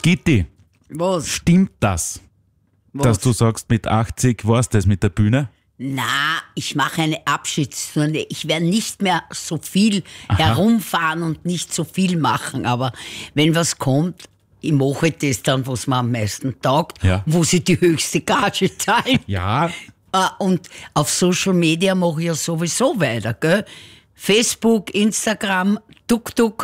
Gitti, Was? stimmt das, dass du sagst, mit 80 war's das mit der Bühne? Na, ich mache eine Abschiedstournee. Ich werde nicht mehr so viel herumfahren und nicht so viel machen. Aber wenn was kommt, ich mache das dann, was mir am meisten taugt, Ja. wo sie die höchste Gage zahlen. Ja. Und auf Social Media mache ich ja sowieso weiter, gell? Facebook, Instagram, TikTok.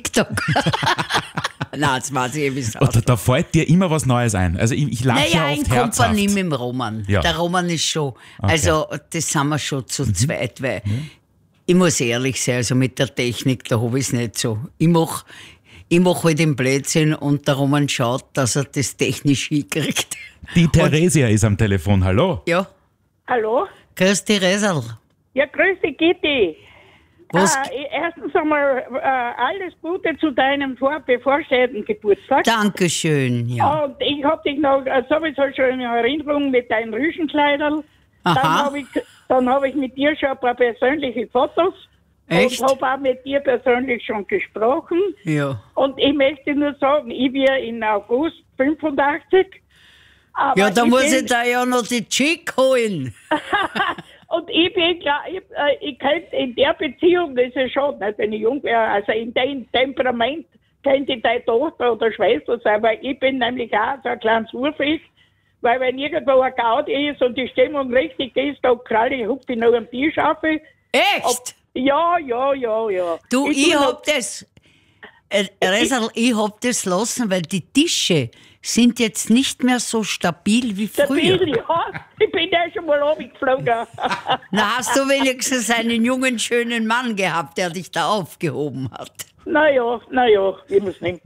Nein, das weiß ich wie es Oder da fällt dir immer was Neues ein. Also ich lache ja Naja, in oft herzhaft. Kompanie mit dem Roman. Ja. Der Roman ist schon, also das sind wir schon zu zweit, weil ich muss ehrlich sein, also mit der Technik, da habe ich es nicht so. Ich mach halt den Blödsinn und der Roman schaut, dass er das technisch hinkriegt. Die Theresia ist am Telefon, hallo? Ja, Hallo? grüß dich, Resal. Ja, grüß dich, Gitti. Was? Erstens einmal alles Gute zu deinem bevorstehenden Geburtstag. Dankeschön, ja. Und ich habe dich noch sowieso schon in Erinnerung mit deinen Rüschenkleidern. Aha. Dann hab ich mit dir schon ein paar persönliche Fotos. Echt? Und habe auch mit dir persönlich schon gesprochen. Ja. Und ich möchte nur sagen, ich bin in August 85. Aber Ja, da muss bin- ich da ja noch die Chick holen. Und ich bin klar, ich könnte in der Beziehung, das ist schon, nicht, wenn ich jung wäre, also in dem Temperament könnte ich deine Tochter oder Schwester sein, weil ich bin nämlich auch so ein kleines Urfisch, weil wenn irgendwo ein Gaudi ist und die Stimmung richtig ist, da kralle ich, hupfe ich noch am Tisch auf. Echt? Ja. Du, ich tu noch- hab das, Resal, ich hab das lassen, weil die Tische sind jetzt nicht mehr so stabil wie Der früher. Bill, ja, ich bin ja schon mal runtergeflogen. Na, hast du wenigstens einen jungen, schönen Mann gehabt, der dich da aufgehoben hat. Naja, ich muss nicht.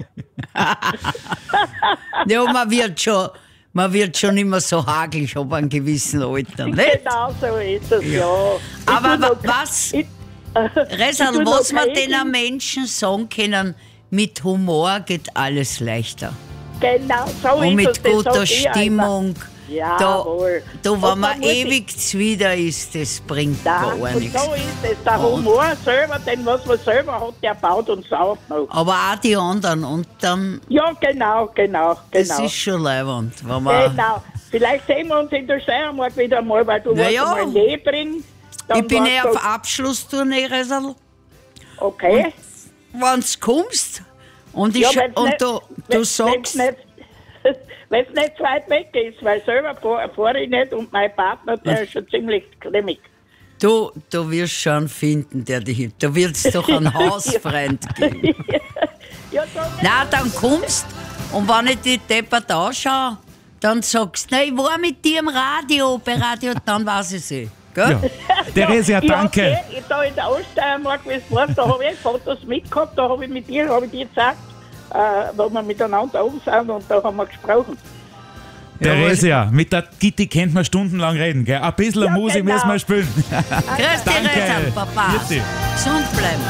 Ja, man wird schon immer so hagelig ab einem gewissen Alter, nicht? Genau so ist es, ja. Aber Ich tu noch- was, ich- Resal, ich tu was noch wir den Essen. Menschen sagen können, mit Humor geht alles leichter. Genau, so Und ist mit es. das guter sag ich einfach. Stimmung. Jawohl. Da Und wenn man man muss ewig zwider ist, das bringt gar und nichts. so ist es. Der Humor selber, den was man selber hat, der baut uns auf noch. Aber auch die anderen. Und dann, Ja, genau. das ist schon leibend. Wenn man, Genau. Vielleicht sehen wir uns in der Steiermark wieder mal, weil du Na warst ja. mal in Lebring. ich bin warst auf du- Abschlusstournee, Resal. Okay. Wenn du kommst und, ich, Ja, wenn's und nicht- du wenn's sagst, Wenn es nicht weit weg ist, weil selber fahre ich nicht und mein Partner, der ist schon ziemlich grimmig. du wirst schon finden, der dich hilft. Da wird es doch einen Hausfreund geben. Ja, so Na, dann kommst und wenn ich die deppert anschaue, dann sagst du, ich war mit dir im Radio, bei Radio, dann weiß ich sie. Gell? Ja. Theresia, danke. Ich da in der Oststeiermark, wie es war, da habe ich Fotos mitgehabt, da habe ich dir gesagt, wo wir miteinander oben sind und da haben wir gesprochen. Theresia, mit der Gitti kennt man stundenlang reden, gell? Ein bisschen Ja, Musik genau. müssen wir spielen. Grüß dich, Danke. Resal, Papa. Grüß dich. Gesund bleiben.